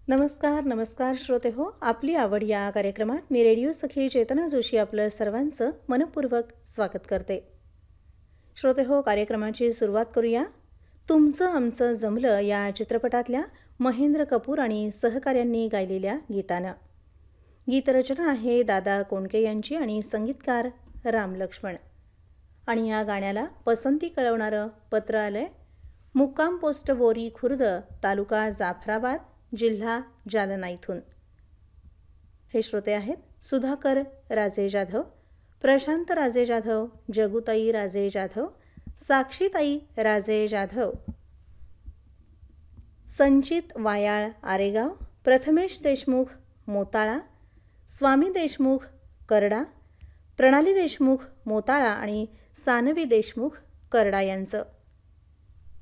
नमस्कार नमस्कार श्रोते हो, आपली आवड या कार्यक्रमात मी रेडिओ सखी चेतना जोशी आपलं सर्वांचं मनपूर्वक स्वागत करते. श्रोते हो, कार्यक्रमाची सुरुवात करूया. तुमचं आमचं जमलं या चित्रपटातल्या महेंद्र कपूर आणि सहकाऱ्यांनी गायलेल्या गीतानं. गीतरचना आहे दादा कोंडके यांची आणि संगीतकार राम लक्ष्मण. आणि या गाण्याला पसंती कळवणारं पत्र आलंय मुक्काम पोस्ट बोरी खुर्द, तालुका जाफराबाद, जिल्हा जालना इथून. हे श्रोते आहेत सुधाकर राजे जाधव, प्रशांत राजे जाधव, जगुताई राजे जाधव, साक्षीताई राजे जाधव, संचित वायाळ आरेगाव, प्रथमेश देशमुख मोताळा, स्वामी देशमुख करडा, प्रणाली देशमुख मोताळा आणि सानवी देशमुख करडा यांचं.